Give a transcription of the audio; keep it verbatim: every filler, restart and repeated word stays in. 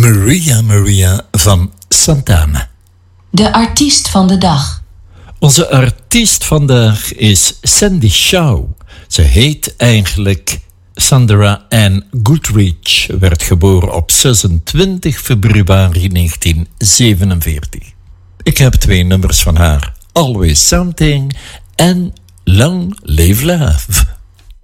Maria Maria van Santana. De artiest van de dag. Onze artiest vandaag is Sandy Shaw. Ze heet eigenlijk Sandra Ann Goodrich, werd geboren op zesentwintig februari negentien zevenenveertig. Ik heb twee nummers van haar. Always Something en Long Live Love.